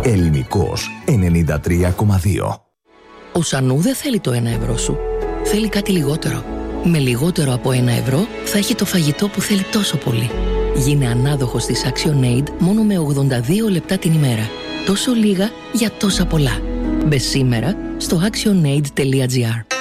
Ελληνικός 93,2. Ο Σανού δεν θέλει το 1 ευρώ σου. Θέλει κάτι λιγότερο. Με λιγότερο από 1 ευρώ θα έχει το φαγητό που θέλει τόσο πολύ. Γίνε ανάδοχος της ActionAid μόνο με 82 λεπτά την ημέρα. Τόσο λίγα για τόσα πολλά. Μπες σήμερα στο actionaid.gr.